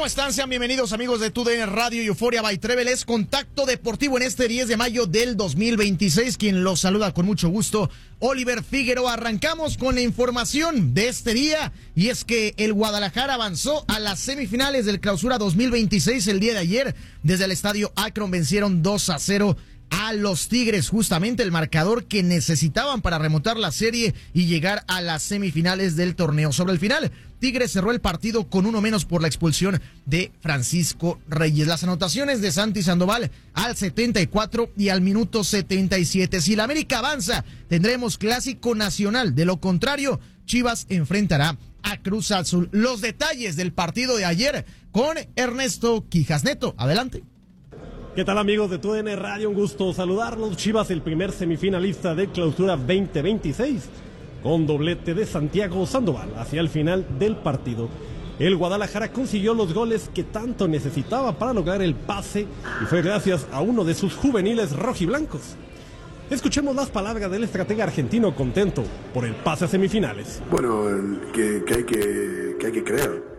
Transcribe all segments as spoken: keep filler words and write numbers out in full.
¿Cómo están? Sean bienvenidos, amigos de Tu D N Radio y Euforia by Trevel. Es Contacto Deportivo en este diez de mayo del dos mil veintiséis. Quien los saluda con mucho gusto, Oliver Figueroa. Arrancamos con la información de este día, y es que el Guadalajara avanzó a las semifinales del Clausura dos mil veintiséis el día de ayer. Desde el estadio Akron vencieron dos a cero a los Tigres, justamente el marcador que necesitaban para remontar la serie y llegar a las semifinales del torneo. Sobre el final, Tigres cerró el partido con uno menos por la expulsión de Francisco Reyes. Las anotaciones de Santi Sandoval al setenta y cuatro y al minuto setenta y siete. Si la América avanza, tendremos Clásico Nacional. De lo contrario, Chivas enfrentará a Cruz Azul. Los detalles del partido de ayer con Ernesto Quijas Neto. Adelante. ¿Qué tal, amigos de Tu D N Radio? Un gusto saludarlos. Chivas, el primer semifinalista de Clausura veinte veintiséis, con doblete de Santiago Sandoval hacia el final del partido. El Guadalajara consiguió los goles que tanto necesitaba para lograr el pase, y fue gracias a uno de sus juveniles rojiblancos. Escuchemos las palabras del estratega argentino, contento por el pase a semifinales. Bueno, que, que, hay, que, que hay que creer.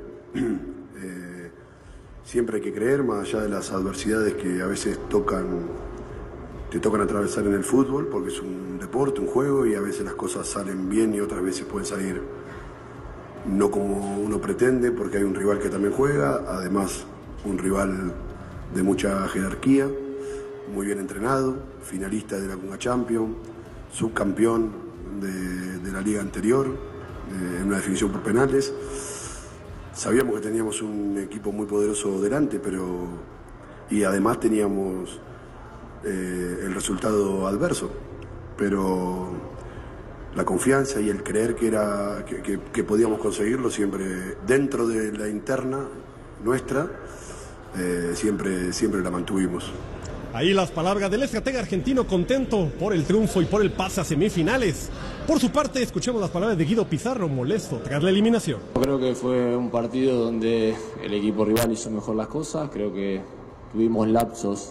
Siempre hay que creer, más allá de las adversidades que a veces tocan, te tocan atravesar en el fútbol, porque es un deporte, un juego, y a veces las cosas salen bien y otras veces pueden salir no como uno pretende, porque hay un rival que también juega, además un rival de mucha jerarquía, muy bien entrenado, finalista de la Conca Champions, subcampeón de, de la liga anterior, eh, en una definición por penales. Sabíamos que teníamos un equipo muy poderoso delante, pero y además teníamos eh, el resultado adverso, pero la confianza y el creer que era que, que, que podíamos conseguirlo siempre dentro de la interna nuestra, eh, siempre siempre la mantuvimos. Ahí las palabras del estratega argentino, contento por el triunfo y por el pase a semifinales. Por su parte, escuchemos las palabras de Guido Pizarro, molesto tras la eliminación. Creo que fue un partido donde el equipo rival hizo mejor las cosas. Creo que tuvimos lapsos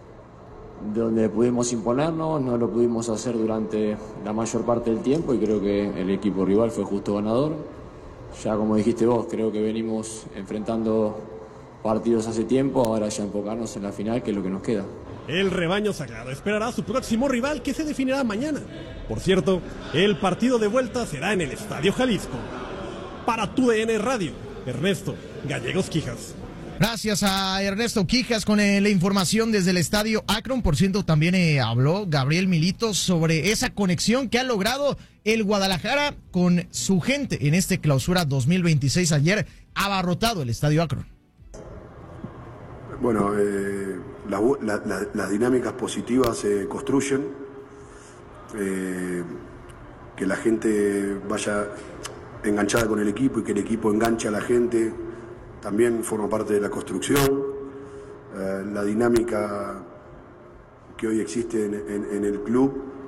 donde pudimos imponernos, no lo pudimos hacer durante la mayor parte del tiempo, y creo que el equipo rival fue justo ganador. Ya como dijiste vos, creo que venimos enfrentando partidos hace tiempo, ahora ya enfocarnos en la final, que es lo que nos queda. El rebaño sagrado esperará a su próximo rival, que se definirá mañana. Por cierto, el partido de vuelta será en el Estadio Jalisco. Para Tu D N Radio, Ernesto Gallegos Quijas. Gracias a Ernesto Quijas con eh, la información desde el Estadio Akron. Por cierto, también eh, habló Gabriel Milito sobre esa conexión que ha logrado el Guadalajara con su gente en este Clausura dos mil veintiséis. Ayer abarrotado el Estadio Akron. Bueno, eh, la, la, la, las dinámicas positivas se construyen, eh, que la gente vaya enganchada con el equipo y que el equipo enganche a la gente, también forma parte de la construcción. Eh, la dinámica que hoy existe en, en, en el club